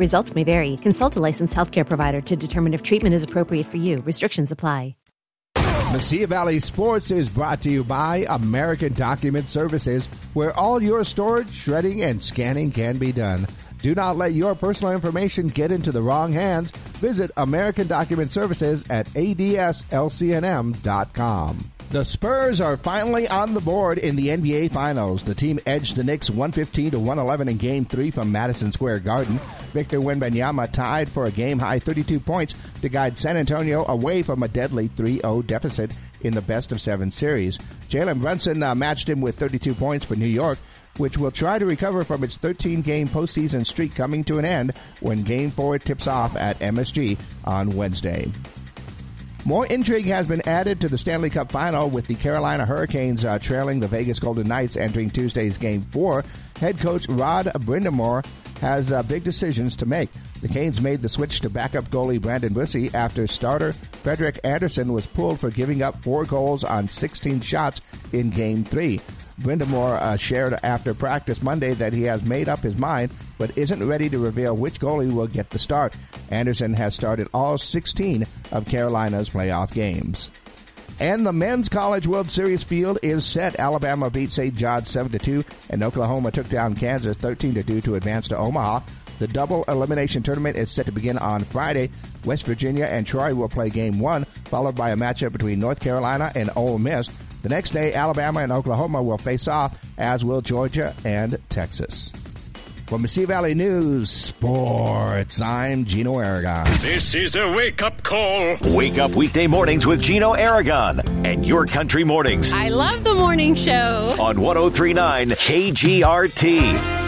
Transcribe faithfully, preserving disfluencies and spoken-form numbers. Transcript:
Results may vary. Consult a licensed healthcare provider to determine if treatment is appropriate for you. Restrictions apply. Mesilla Valley Sports is brought to you by American Document Services, where all your storage, shredding, and scanning can be done. Do not let your personal information get into the wrong hands. Visit American Document Services at A D S L C N M dot com. The Spurs are finally on the board in the N B A Finals. The team edged the Knicks one fifteen to one eleven in Game three from Madison Square Garden. Victor Wembanyama tied for a game-high thirty-two points to guide San Antonio away from a deadly three oh deficit in the best-of-seven series. Jalen Brunson uh, matched him with thirty-two points for New York, which will try to recover from its thirteen-game postseason streak coming to an end when Game four tips off at M S G on Wednesday. More intrigue has been added to the Stanley Cup Final, with the Carolina Hurricanes uh, trailing the Vegas Golden Knights entering Tuesday's Game four. Head coach Rod Brind'Amour has uh, big decisions to make. The Canes made the switch to backup goalie Brandon Bussi after starter Frederick Anderson was pulled for giving up four goals on sixteen shots in Game three. Brind'Amour uh, shared after practice Monday that he has made up his mind but isn't ready to reveal which goalie will get the start. Anderson has started all sixteen of Carolina's playoff games. And the Men's College World Series field is set. Alabama beat Saint John's seven to two, and Oklahoma took down Kansas thirteen to two to advance to Omaha. The double elimination tournament is set to begin on Friday. West Virginia and Troy will play Game one, followed by a matchup between North Carolina and Ole Miss. The next day, Alabama and Oklahoma will face off, as will Georgia and Texas. For Mesilla Valley News Sports, I'm Gino Aragon. This is a wake-up call. Wake up weekday mornings with Gino Aragon and Your Country Mornings. I love the morning show. On one oh three point nine K G R T.